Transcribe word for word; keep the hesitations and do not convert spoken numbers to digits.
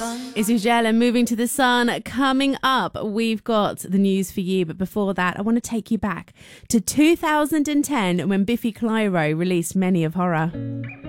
It's Ugel and Moving to the Sun. Coming up, we've got the news for you. But before that, I want to take you back to two thousand ten when Biffy Clyro released Many of Horror.